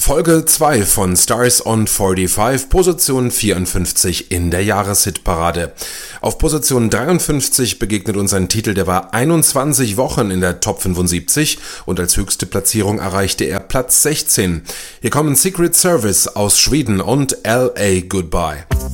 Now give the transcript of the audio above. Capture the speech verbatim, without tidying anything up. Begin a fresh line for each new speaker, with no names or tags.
Folge zwei von Stars on fünfundvierzig, Position vierundfünfzig in der Jahreshitparade. Auf Position dreiundfünfzig begegnet uns ein Titel, der war einundzwanzig Wochen in der Top fünfundsiebzig und als höchste Platzierung erreichte er Platz sechzehn. Hier kommen Secret Service aus Schweden und L A Goodbye.